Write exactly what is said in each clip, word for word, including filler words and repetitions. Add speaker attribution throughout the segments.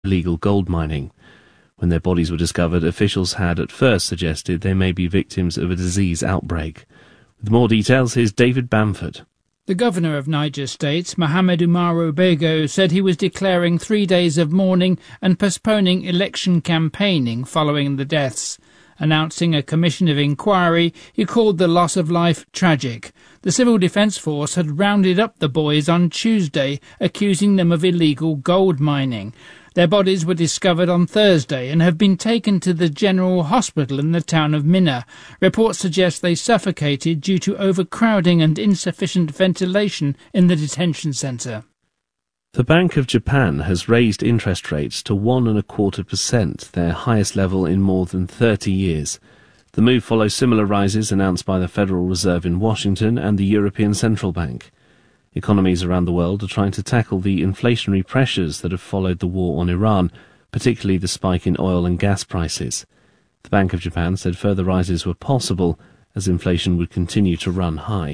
Speaker 1: illegal gold mining. When their bodies were discovered, officials had at first suggested they may be victims of a disease outbreak. With more details, here's David Bamford.
Speaker 2: The governor of Niger State, Mohamed Umaru Bego, said he was declaring three days of mourning and postponing election campaigning following the deaths. Announcing a commission of inquiry, he called the loss of life tragic. The Civil Defence Force had rounded up the boys on Tuesday, accusing them of illegal gold mining. Their bodies were discovered on Thursday and have been taken to the General Hospital in the town of Minna. Reports suggest they suffocated due to overcrowding and insufficient ventilation in the detention centre.
Speaker 1: The Bank of Japan has raised interest rates to one and a quarter percent, their highest level in more than thirty years. The move follows similar rises announced by the Federal Reserve in Washington and the European Central Bank. Economies around the world are trying to tackle the inflationary pressures that have followed the war on Iran, particularly the spike in oil and gas prices. The Bank of Japan said further rises were possible as inflation would continue to run high.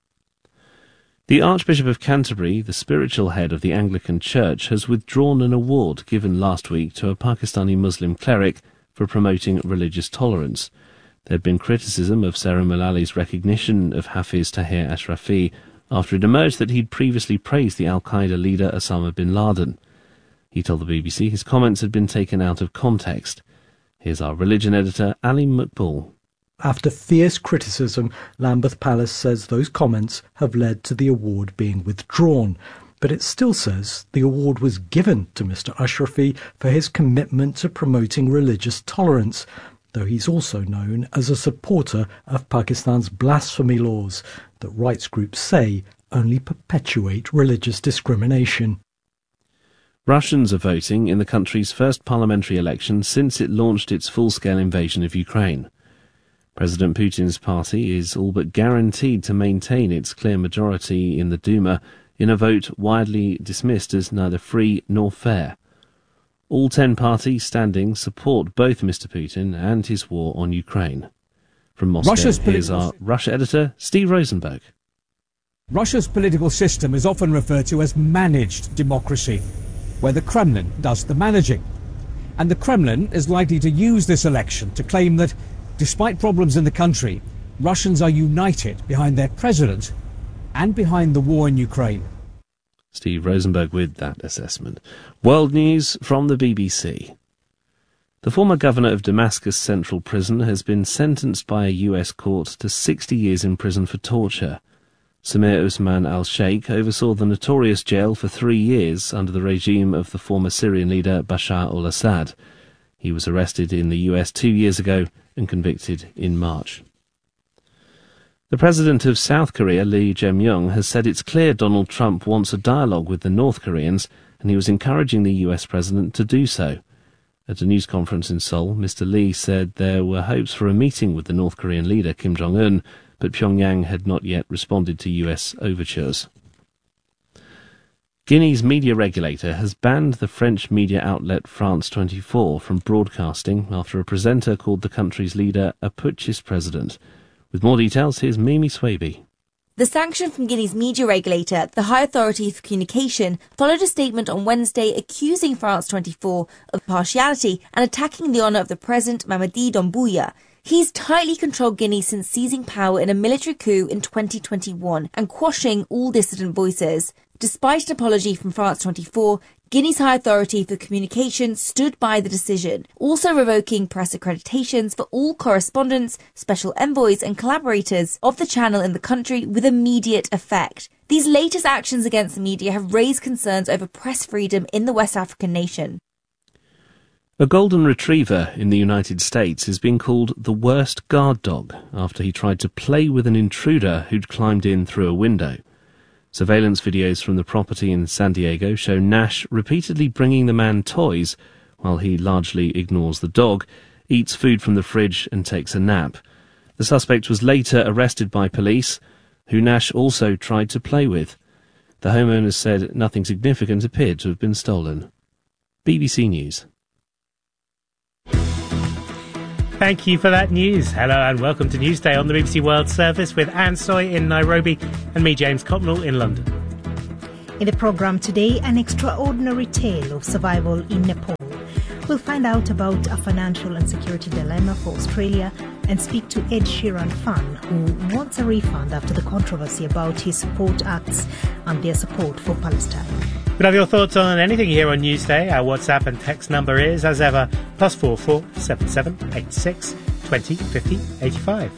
Speaker 1: The Archbishop of Canterbury, the spiritual head of the Anglican Church, has withdrawn an award given last week to a Pakistani Muslim cleric for promoting religious tolerance. There had been criticism of Sarah Mulali's recognition of Hafiz Tahir Ashrafi after it emerged that he'd previously praised the al-Qaeda leader Osama bin Laden. He told the B B C his comments had been taken out of context. Here's our religion editor, Ali Mcball.
Speaker 3: After fierce criticism, Lambeth Palace says those comments have led to the award being withdrawn. But it still says the award was given to Mister Ashrafi for his commitment to promoting religious tolerance, though he's also known as a supporter of Pakistan's blasphemy laws that rights groups say only perpetuate religious discrimination.
Speaker 1: Russians are voting in the country's first parliamentary election since it launched its full-scale invasion of Ukraine. President Putin's party is all but guaranteed to maintain its clear majority in the Duma in a vote widely dismissed as neither free nor fair. All ten parties standing support both Mister Putin and his war on Ukraine. From Moscow,
Speaker 4: Russia's
Speaker 1: here's
Speaker 4: political...
Speaker 1: our Russia editor, Steve Rosenberg.
Speaker 4: Russia's political system is often referred to as managed democracy, where the Kremlin does the managing. And the Kremlin is likely to use this election to claim that, despite problems in the country, Russians are united behind their president and behind the war in Ukraine.
Speaker 1: Steve Rosenberg with that assessment. World news from the B B C. The former governor of Damascus Central Prison has been sentenced by a U S court to sixty years in prison for torture. Samir Usman al-Sheikh oversaw the notorious jail for three years under the regime of the former Syrian leader Bashar al-Assad. He was arrested in the U S two years ago and convicted in March. The president of South Korea, Lee Jae-myung, has said it's clear Donald Trump wants a dialogue with the North Koreans, and he was encouraging the U S president to do so. At a news conference in Seoul, Mister Lee said there were hopes for a meeting with the North Korean leader, Kim Jong-un, but Pyongyang had not yet responded to U S overtures. Guinea's media regulator has banned the French media outlet France twenty-four from broadcasting after a presenter called the country's leader a putschist president. With more details, here's Mimi Swaby.
Speaker 5: The sanction from Guinea's media regulator, the High Authority for Communication, followed a statement on Wednesday accusing France twenty-four of partiality and attacking the honour of the president Mamadi Doumbouya. He's tightly controlled Guinea since seizing power in a military coup in twenty twenty-one and quashing all dissident voices. Despite an apology from France twenty-four, Guinea's High Authority for Communication stood by the decision, also revoking press accreditations for all correspondents, special envoys and collaborators of the channel in the country with immediate effect. These latest actions against the media have raised concerns over press freedom in the West African nation.
Speaker 1: A golden retriever in the United States is being called the worst guard dog after he tried to play with an intruder who'd climbed in through a window. Surveillance videos from the property in San Diego show Nash repeatedly bringing the man toys while he largely ignores the dog, eats food from the fridge and takes a nap. The suspect was later arrested by police, who Nash also tried to play with. The homeowners said nothing significant appeared to have been stolen. B B C News.
Speaker 6: Thank you for that news. Hello and welcome to Newsday on the B B C World Service with Anne Soy in Nairobi and me, James Copnell, in London.
Speaker 7: In the program today, an extraordinary tale of survival in Nepal. We'll find out about a financial and security dilemma for Australia and speak to Ed Sheeran fan, who wants a refund after the controversy about his support acts and their support for Palestine.
Speaker 6: We'll have your thoughts on anything here on Newsday. Our WhatsApp and text number is, as ever, plus four four seven seven eight six twenty fifty eighty five.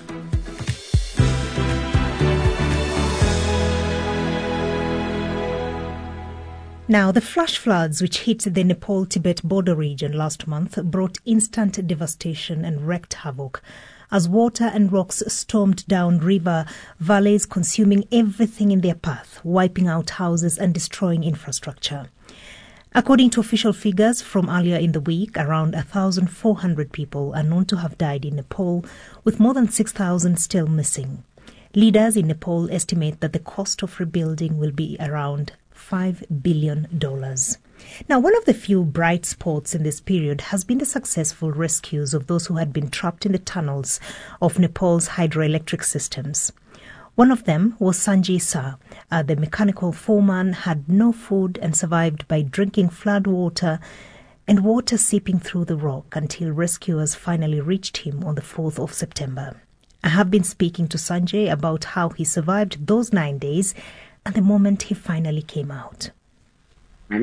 Speaker 7: Now, the flash floods which hit the Nepal-Tibet border region last month brought instant devastation and wreaked havoc as water and rocks stormed down river valleys, consuming everything in their path, wiping out houses and destroying infrastructure. According to official figures from earlier in the week, around one thousand four hundred people are known to have died in Nepal, with more than six thousand still missing. Leaders in Nepal estimate that the cost of rebuilding will be around five billion dollars. Now, one of the few bright spots in this period has been the successful rescues of those who had been trapped in the tunnels of Nepal's hydroelectric systems. One of them was Sanjay Shah. Uh, the mechanical foreman had no food and survived by drinking flood water and water seeping through the rock until rescuers finally reached him on the fourth of September. I have been speaking to Sanjay about how he survived those nine days and the moment he finally came out.
Speaker 8: I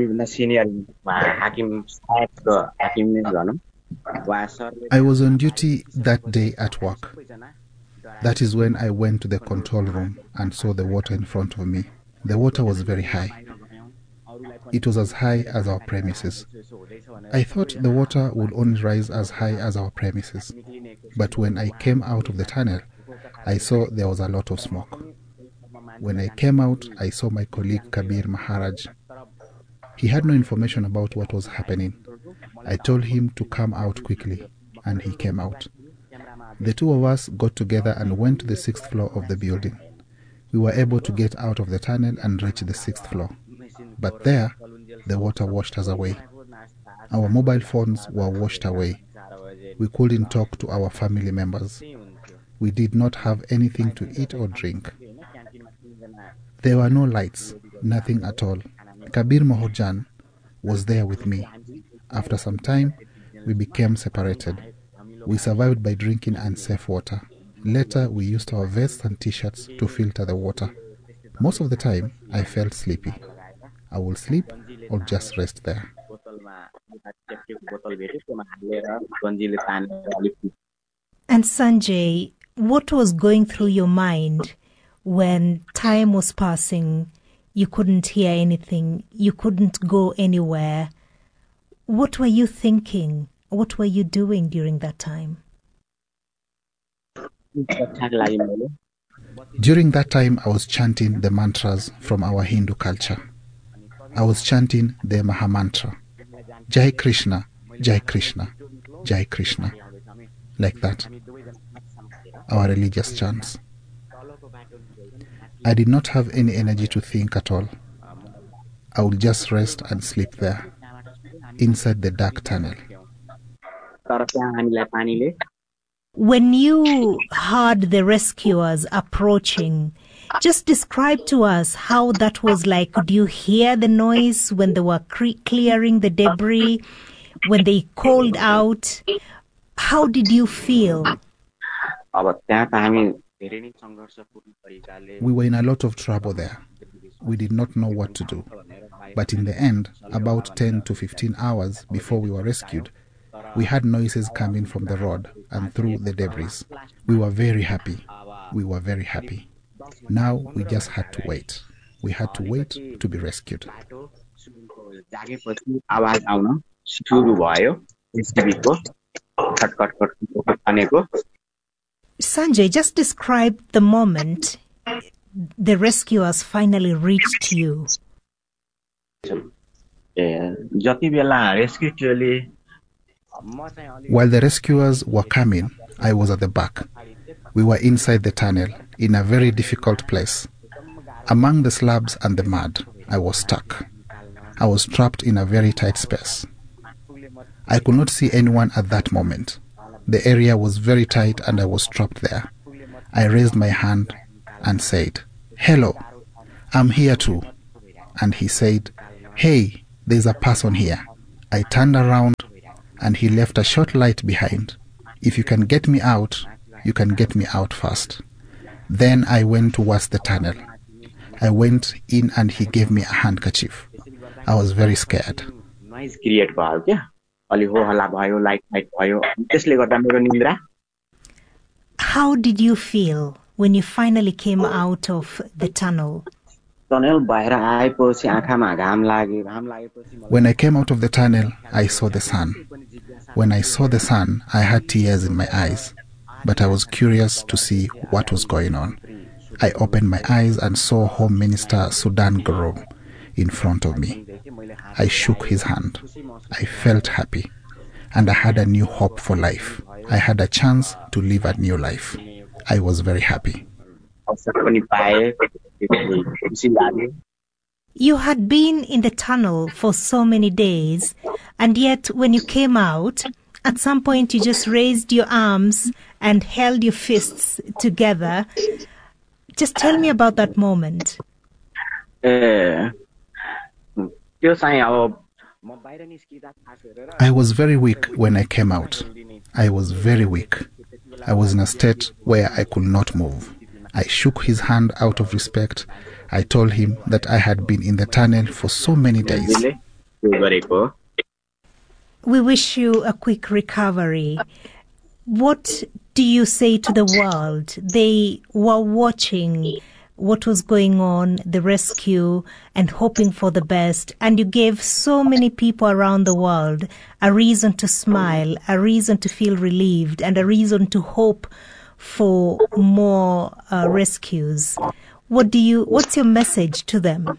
Speaker 9: was on duty that day at work. That is when I went to the control room and saw the water in front of me. The water was very high. It was as high as our premises. I thought the water would only rise as high as our premises. But when I came out of the tunnel, I saw there was a lot of smoke. When I came out, I saw my colleague Kabir Maharaj. He had no information about what was happening. I told him to come out quickly, and he came out. The two of us got together and went to the sixth floor of the building. We were able to get out of the tunnel and reach the sixth floor. But there, the water washed us away. Our mobile phones were washed away. We couldn't talk to our family members. We did not have anything to eat or drink. There were no lights, nothing at all. Kabir Maharaj was there with me. After some time, we became separated. We survived by drinking unsafe water. Later, we used our vests and t-shirts to filter the water. Most of the time, I felt sleepy. I will sleep or just rest there.
Speaker 7: And Sanjay, what was going through your mind when time was passing, you couldn't hear anything, you couldn't go anywhere? What were you thinking? What were you doing during that time?
Speaker 9: During that time, I was chanting the mantras from our Hindu culture. I was chanting the Mahamantra, Jai Krishna, Jai Krishna, Jai Krishna, like that, our religious chants. I did not have any energy to think at all. I would just rest and sleep there, inside the dark tunnel.
Speaker 7: When you heard the rescuers approaching, just describe to us how that was like. Could you hear the noise when they were cre- clearing the debris, when they called out? How did you feel?
Speaker 9: We were in a lot of trouble there. We did not know what to do. But in the end, about ten to fifteen hours before we were rescued, we had noises coming from the road and through the debris. We were very happy. We were very happy. Now we just had to wait. We had to wait to be rescued.
Speaker 7: Sanjay, just describe the moment the rescuers finally reached you.
Speaker 9: While the rescuers were coming, I was at the back. We were inside the tunnel, in a very difficult place. Among the slabs and the mud, I was stuck. I was trapped in a very tight space. I could not see anyone at that moment. The area was very tight and I was trapped there. I raised my hand and said, "Hello, I'm here too. and he said, "Hey, there's a person here." I turned around and he left a short light behind. "If you can get me out, you can get me out first." Then I went towards the tunnel. I went in and he gave me a handkerchief. I was very scared.
Speaker 7: How did you feel when you finally came out of the tunnel?
Speaker 9: When I came out of the tunnel, I saw the sun. When I saw the sun, I had tears in my eyes, but I was curious to see what was going on. I opened my eyes and saw Home Minister Sudan Garo in front of me. I shook his hand. I felt happy, and I had a new hope for life. I had a chance to live a new life. I was very happy.
Speaker 7: You had been in the tunnel for so many days, and yet when you came out, at some point you just raised your arms and held your fists together. Just tell me about that moment.
Speaker 9: I was very weak when I came out. I was very weak. I was in a state where I could not move. I shook his hand out of respect. I told him that I had been in the tunnel for so many days.
Speaker 7: We wish you a quick recovery. What do you say to the world? They were watching what was going on, the rescue, and hoping for the best. And you gave so many people around the world a reason to smile, a reason to feel relieved, and a reason to hope for more uh, rescues. What do you? What's your message to them?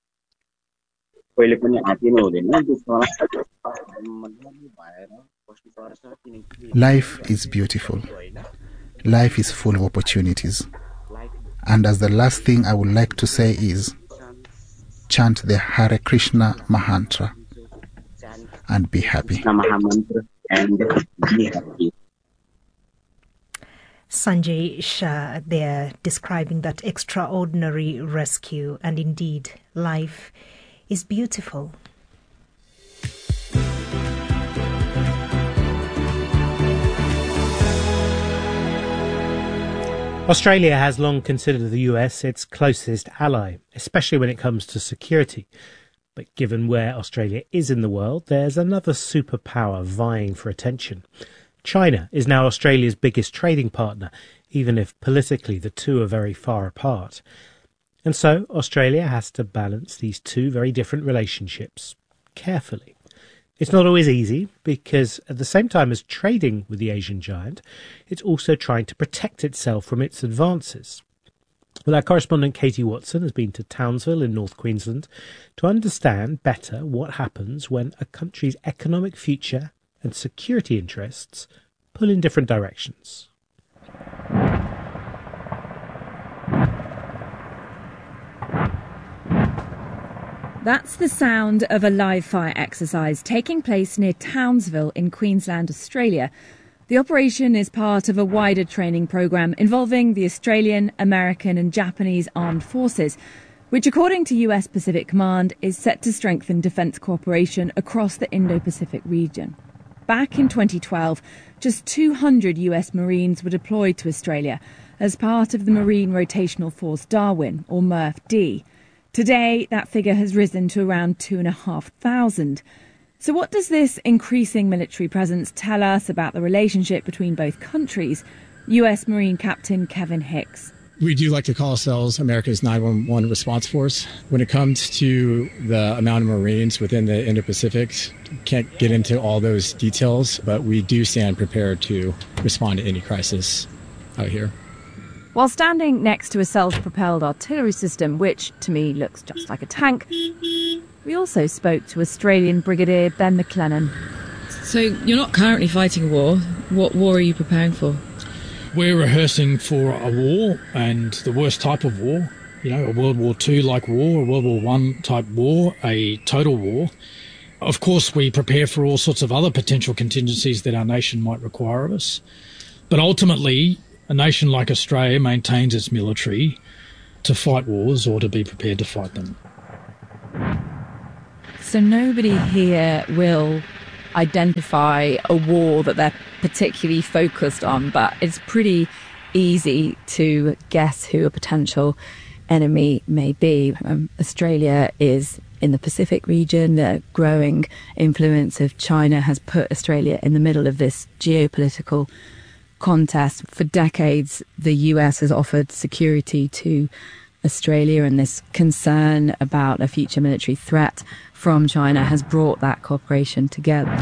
Speaker 9: Life is beautiful. Life is full of opportunities. And as the last thing I would like to say is, chant the Hare Krishna Mahantra and be happy.
Speaker 7: Sanjay Shah there describing that extraordinary rescue, and indeed life is beautiful.
Speaker 6: Australia has long considered the U S its closest ally, especially when it comes to security. But given where Australia is in the world, there's another superpower vying for attention. China is now Australia's biggest trading partner, even if politically the two are very far apart. And so Australia has to balance these two very different relationships carefully. It's not always easy because at the same time as trading with the Asian giant, it's also trying to protect itself from its advances. Well, our correspondent Katie Watson has been to Townsville in North Queensland to understand better what happens when a country's economic future and security interests pull in different directions.
Speaker 8: That's the sound of a live fire exercise taking place near Townsville in Queensland, Australia. The operation is part of a wider training programme involving the Australian, American and Japanese armed forces, which, according to U S Pacific Command, is set to strengthen defence cooperation across the Indo-Pacific region. Back in twenty twelve, just two hundred U S Marines were deployed to Australia as part of the Marine Rotational Force Darwin, or M R F D. Today, that figure has risen to around two and a half thousand. So what does this increasing military presence tell us about the relationship between both countries? U S Marine Captain Kevin Hicks.
Speaker 10: We do like to call ourselves America's nine one one response force. When it comes to the amount of Marines within the Indo-Pacific, can't get into all those details, but we do stand prepared to respond to any crisis out here.
Speaker 8: While standing next to a self-propelled artillery system, which to me looks just like a tank, we also spoke to Australian Brigadier Ben McLennan.
Speaker 11: So you're not currently fighting a war. What war are you preparing for?
Speaker 12: We're rehearsing for a war, and the worst type of war, you know, a World War Two like war, a World War One type war, a total war. Of course, we prepare for all sorts of other potential contingencies that our nation might require of us. But ultimately, a nation like Australia maintains its military to fight wars or to be prepared to fight them.
Speaker 8: So nobody here will identify a war that they're particularly focused on, but it's pretty easy to guess who a potential enemy may be. Um, Australia is in the Pacific region. The growing influence of China has put Australia in the middle of this geopolitical contest. For decades, the U S has offered security to Australia, and this concern about a future military threat from China has brought that cooperation together.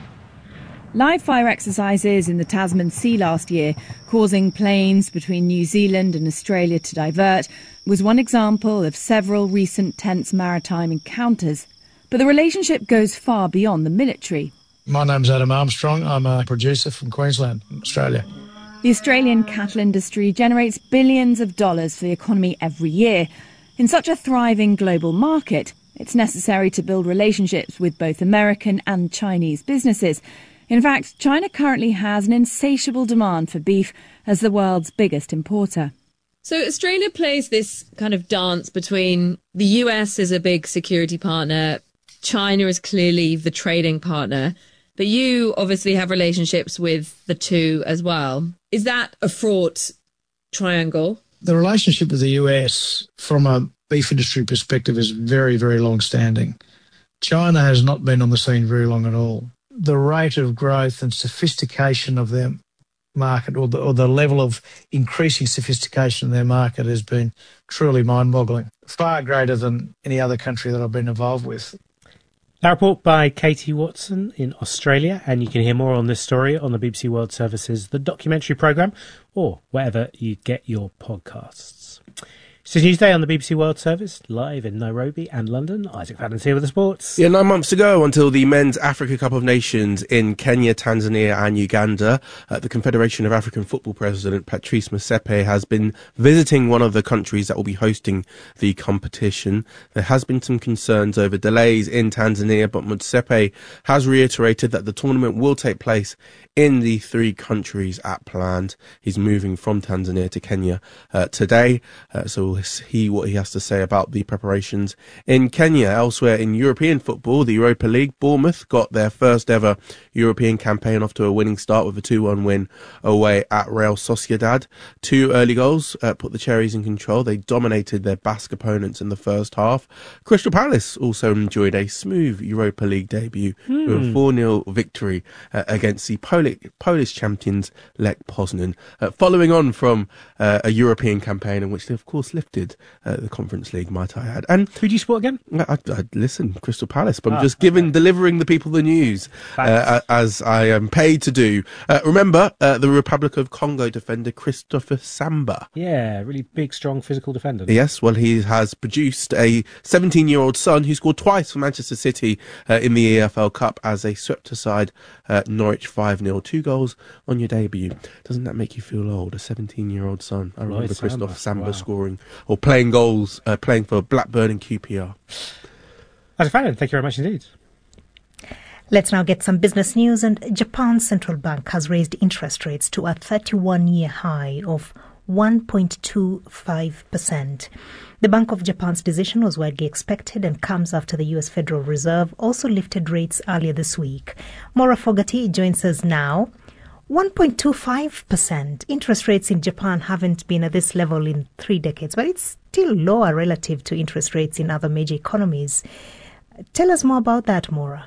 Speaker 8: Live fire exercises in the Tasman Sea last year, causing planes between New Zealand and Australia to divert, was one example of several recent tense maritime encounters. But the relationship goes far beyond the military.
Speaker 13: My name's Adam Armstrong. I'm a producer from Queensland, Australia.
Speaker 8: The Australian cattle industry generates billions of dollars for the economy every year. In such a thriving global market, it's necessary to build relationships with both American and Chinese businesses. In fact, China currently has an insatiable demand for beef as the world's biggest importer.
Speaker 11: So Australia plays this kind of dance between the U S as a big security partner, China is clearly the trading partner, but you obviously have relationships with the two as well. Is that a fraught triangle?
Speaker 13: The relationship with the U S from a beef industry perspective is very, very long-standing. China has not been on the scene very long at all. The rate of growth and sophistication of their market, or the, or the level of increasing sophistication in their market, has been truly mind-boggling, far greater than any other country that I've been involved with.
Speaker 6: That report by Katie Watson in Australia, and you can hear more on this story on the B B C World Service's The Documentary Programme, or wherever you get your podcasts. It's Newsday on the B B C World Service, live in Nairobi and London. Isaac Fadden's here with the sports.
Speaker 14: Yeah, nine months ago, until the Men's Africa Cup of Nations in Kenya, Tanzania and Uganda, uh, the Confederation of African Football President Patrice Motsepe has been visiting one of the countries that will be hosting the competition. There has been some concerns over delays in Tanzania, but Motsepe has reiterated that the tournament will take place in the three countries at planned. He's moving from Tanzania to Kenya uh, today, uh, so we'll see what he has to say about the preparations in Kenya. Elsewhere in European football, the Europa League, Bournemouth got their first ever European campaign off to a winning start with a two one win away at Real Sociedad. Two early goals uh, put the Cherries in control. They dominated their Basque opponents in the first half. Crystal Palace also enjoyed a smooth Europa League debut hmm. with a four nil victory uh, against the Polish Polish champions Lech Poznan, uh, following on from uh, a European campaign in which they of course lifted uh, the Conference League, might I add. And
Speaker 6: who do you support again?
Speaker 14: I, I, I listen, Crystal Palace, but ah, I'm just giving, okay. delivering the people the news uh, as I am paid to do. Uh, remember uh, the Republic of Congo defender Christopher Samba.
Speaker 6: Yeah, really big, strong, physical defender.
Speaker 14: Yes, well, he has produced a seventeen-year-old son who scored twice for Manchester City uh, in the E F L Cup as they swept aside uh, Norwich five nil. Two goals on your debut. Doesn't that make you feel old? A seventeen-year-old son. I remember Christopher Samba wow. scoring or playing goals, uh, playing for Blackburn and Q P R.
Speaker 6: As a fan, thank you very much indeed.
Speaker 7: Let's now get some business news. And Japan's central bank has raised interest rates to a thirty-one-year high of one point two five percent. The Bank of Japan's decision was widely expected and comes after the U S Federal Reserve also lifted rates earlier this week. Maura Fogarty joins us now. one point two five percent. Interest rates in Japan haven't been at this level in three decades, but it's still lower relative to interest rates in other major economies. Tell us more about that, Maura.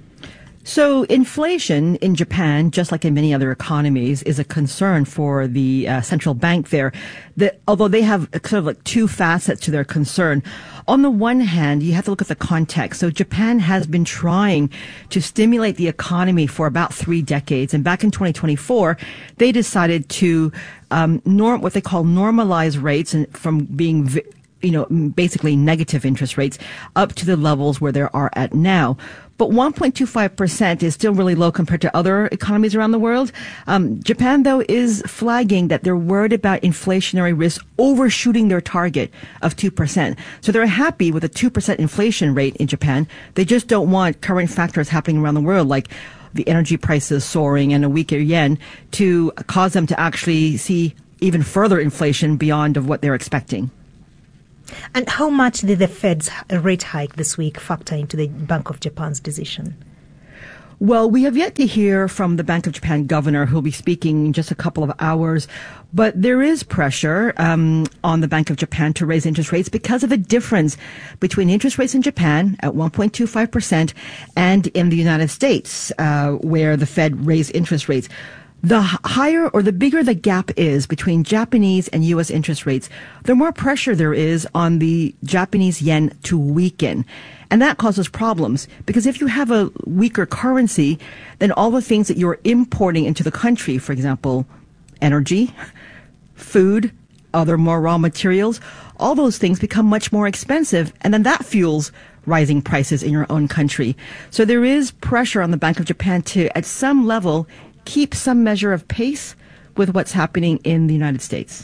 Speaker 15: So inflation in Japan, just like in many other economies, is a concern for the uh, central bank there. The, although they have sort of like two facets to their concern. On the one hand, you have to look at the context. So Japan has been trying to stimulate the economy for about three decades. And back in twenty twenty-four, they decided to um, norm what they call normalize rates and from being vi- you know, basically negative interest rates up to the levels where they are at now. But one point two five percent is still really low compared to other economies around the world. Um, Japan, though, is flagging that they're worried about inflationary risks overshooting their target of two percent. So they're happy with a two percent inflation rate in Japan. They just don't want current factors happening around the world, like the energy prices soaring and a weaker yen, to cause them to actually see even further inflation beyond of what they're expecting.
Speaker 7: And how much did the Fed's rate hike this week factor into the Bank of Japan's decision?
Speaker 15: Well, we have yet to hear from the Bank of Japan governor, who'll be speaking in just a couple of hours. But there is pressure um, on the Bank of Japan to raise interest rates because of a difference between interest rates in Japan at one point two five percent and in the United States, uh, where the Fed raised interest rates. The higher or the bigger the gap is between Japanese and U S interest rates, the more pressure there is on the Japanese yen to weaken. And that causes problems because if you have a weaker currency, then all the things that you're importing into the country, for example, energy, food, other more raw materials, all those things become much more expensive. And then that fuels rising prices in your own country. So there is pressure on the Bank of Japan to, at some level, keep some measure of pace with what's happening in the United States.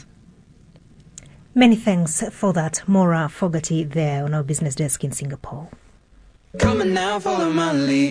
Speaker 7: Many thanks for that, Maura Fogarty there on our business desk in Singapore.
Speaker 16: Come on now, follow my lead.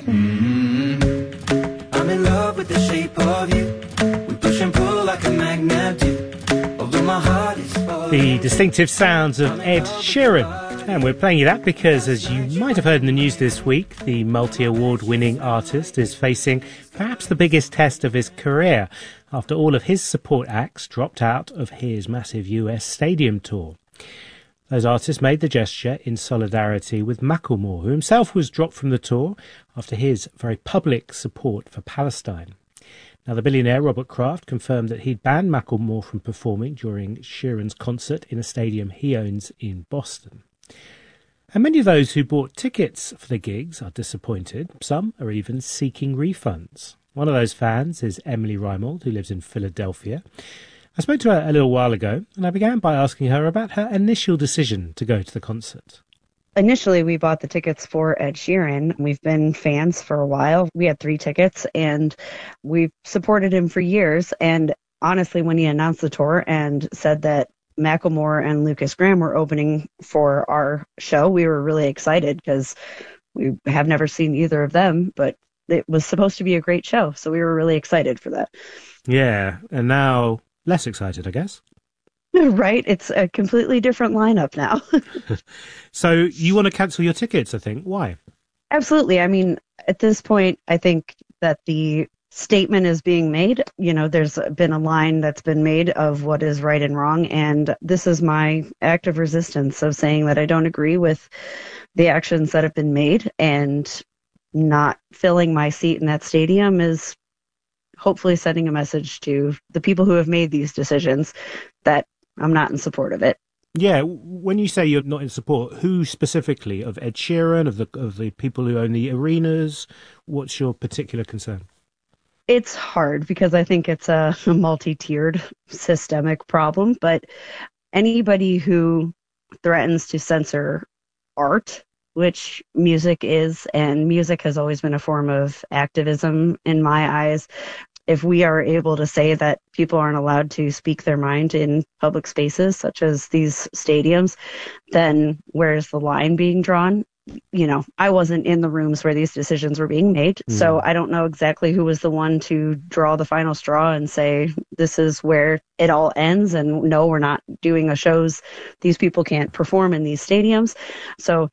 Speaker 16: Mm-hmm. I'm in love with the shape of you. We push and pull like a magnet do. Although my heart is falling.
Speaker 6: The distinctive sounds of Ed Sheeran. And we're playing you that because, as you might have heard in the news this week, the multi-award winning artist is facing perhaps the biggest test of his career after all of his support acts dropped out of his massive U S stadium tour. Those artists made the gesture in solidarity with Macklemore, who himself was dropped from the tour after his very public support for Palestine. Now, the billionaire Robert Kraft confirmed that he'd banned Macklemore from performing during Sheeran's concert in a stadium he owns in Boston. And many of those who bought tickets for the gigs are disappointed. Some are even seeking refunds. One of those fans is Emily Reimold, who lives in Philadelphia. I spoke to her a little while ago, and I began by asking her about her initial decision to go to the concert.
Speaker 17: Initially, we bought the tickets for Ed Sheeran. We've been fans for a while. We had three tickets, and we've supported him for years. And honestly, when he announced the tour and said that Macklemore and Lucas Graham were opening for our show, we were really excited because we have never seen either of them, but it was supposed to be a great show, so we were really excited for that.
Speaker 6: Yeah, and now less excited, I guess.
Speaker 17: Right, it's a completely different lineup now.
Speaker 6: So you want to cancel your tickets, I think. Why?
Speaker 17: Absolutely. I mean, at this point, I think that the statement is being made. You know, there's been a line that's been made of what is right and wrong, and this is my act of resistance of saying that I don't agree with the actions that have been made, and not filling my seat in that stadium is hopefully sending a message to the people who have made these decisions that I'm not in support of it.
Speaker 6: Yeah, when you say you're not in support, who specifically? Of Ed Sheeran, of the of the people who own the arenas? What's your particular concern?
Speaker 17: It's hard because I think it's a multi-tiered systemic problem, but anybody who threatens to censor art, which music is, and music has always been a form of activism in my eyes. If we are able to say that people aren't allowed to speak their mind in public spaces, such as these stadiums, then where's the line being drawn? You know, I wasn't in the rooms where these decisions were being made, mm. so I don't know exactly who was the one to draw the final straw and say, this is where it all ends, and no, we're not doing a shows. These people can't perform in these stadiums. So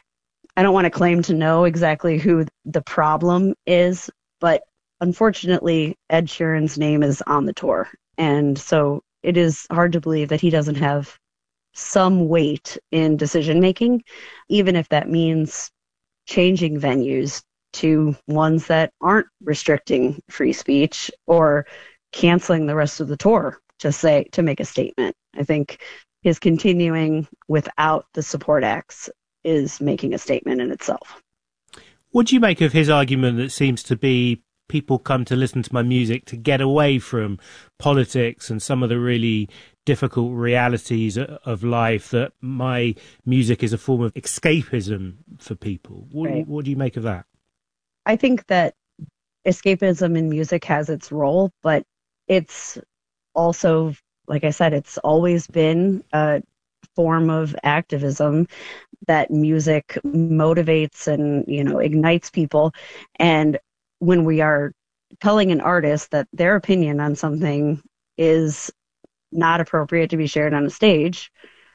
Speaker 17: I don't want to claim to know exactly who the problem is, but unfortunately, Ed Sheeran's name is on the tour. And so it is hard to believe that he doesn't have some weight in decision making, even if that means changing venues to ones that aren't restricting free speech or canceling the rest of the tour to say, to make a statement. I think his continuing without the support acts is making a statement in itself.
Speaker 6: What do you make of his argument that seems to be people come to listen to my music to get away from politics and some of the really difficult realities of life, that my music is a form of escapism for people? What, right. what do you make of that?
Speaker 17: I think that escapism in music has its role, but it's also, like I said, it's always been a form of activism that music motivates and, you know, ignites people. And when we are telling an artist that their opinion on something is not appropriate to be shared on a stage,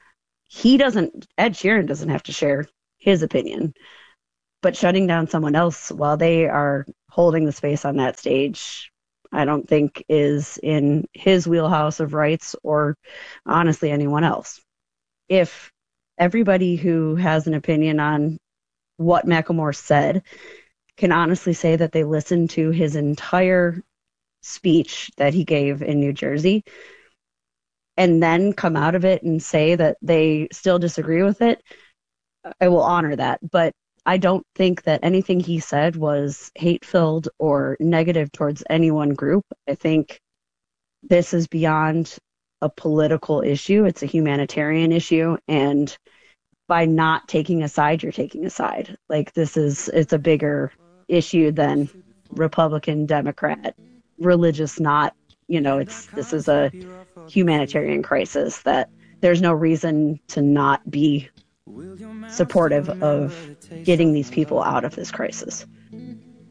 Speaker 17: he doesn't, Ed Sheeran doesn't have to share his opinion, but shutting down someone else while they are holding the space on that stage, I don't think is in his wheelhouse of rights or honestly anyone else. If everybody who has an opinion on what Macklemore said can honestly say that they listened to his entire speech that he gave in New Jersey and then come out of it and say that they still disagree with it, I will honor that. But I don't think that anything he said was hate-filled or negative towards any one group. I think this is beyond a political issue. It's a humanitarian issue. And by not taking a side, you're taking a side. Like, this is, it's a bigger issue than Republican, Democrat, religious, not, you know, it's, this is a humanitarian crisis that there's no reason to not be supportive of getting these people out of this crisis.